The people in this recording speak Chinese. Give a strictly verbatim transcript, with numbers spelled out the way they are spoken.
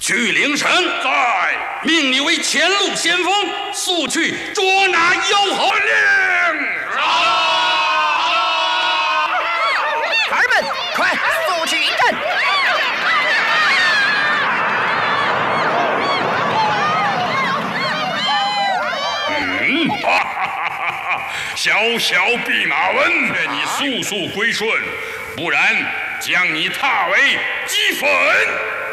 去灵神， 在， 命你为前路先锋，速去捉拿妖猴。 令。 孩儿们，快速去迎战！ 嗯，哈哈哈哈哈！小小弼马温，愿你速速归顺，不然将你踏为齑粉。